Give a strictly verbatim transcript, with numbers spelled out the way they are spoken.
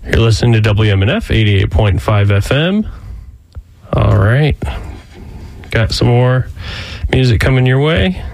You're listening to W M N F eighty-eight point five F M. All right. Got some more music coming your way.